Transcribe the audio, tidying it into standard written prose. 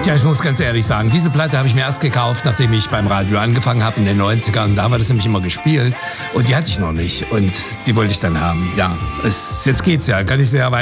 Tja, ich muss ganz ehrlich sagen, diese Platte habe ich mir erst gekauft, nachdem ich beim Radio angefangen habe in den 90ern. Da haben wir das nämlich immer gespielt und die hatte ich noch nicht und die wollte ich dann haben. Ja, jetzt geht's ja, kann ich sehr